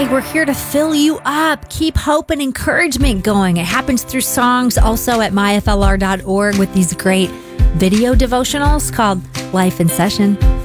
We're here to fill you up, keep hope and encouragement going. It happens through songs, also at myflr.org with these great video devotionals called Life in Session.